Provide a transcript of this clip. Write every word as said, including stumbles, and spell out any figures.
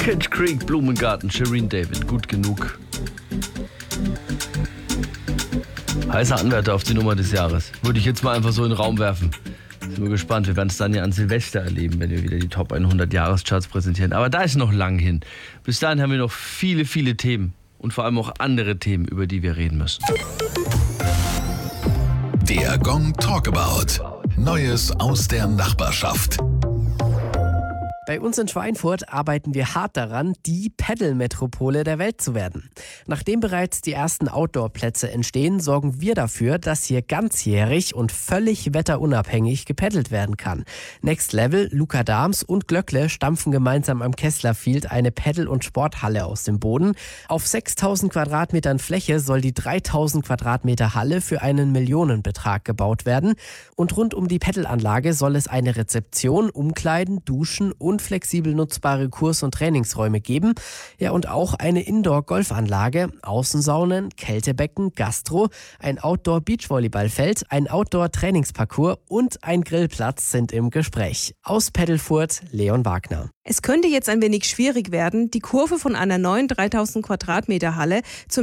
Catch Creek, Blumengarten, Shireen David, gut genug. Heißer Anwärter auf die Nummer des Jahres. Würde ich jetzt mal einfach so in den Raum werfen. Sind wir gespannt. Wir werden es dann ja an Silvester erleben, wenn wir wieder die Top hundert Jahrescharts präsentieren. Aber da ist noch lang hin. Bis dahin haben wir noch viele, viele Themen. Und vor allem auch andere Themen, über die wir reden müssen. Der Gong Talkabout. Neues aus der Nachbarschaft. Bei uns in Schweinfurt arbeiten wir hart daran, die Paddle-Metropole der Welt zu werden. Nachdem bereits die ersten Outdoor-Plätze entstehen, sorgen wir dafür, dass hier ganzjährig und völlig wetterunabhängig gepaddelt werden kann. Next Level, Luca Dahms und Glöckle stampfen gemeinsam am Kessler Field eine Paddle- und Sporthalle aus dem Boden. Auf sechstausend Quadratmetern Fläche soll die dreitausend Quadratmeter Halle für einen Millionenbetrag gebaut werden. Und rund um die Paddelanlage soll es eine Rezeption, Umkleiden, Duschen und flexibel nutzbare Kurs- und Trainingsräume geben. Ja, und auch eine Indoor-Golfanlage, Außensaunen, Kältebecken, Gastro, ein Outdoor-Beachvolleyballfeld, ein Outdoor-Trainingsparcours und ein Grillplatz sind im Gespräch. Aus Paddlefurt, Leon Wagner. Es könnte jetzt ein wenig schwierig werden, die Kurve von einer neuen dreitausend Quadratmeter Halle zum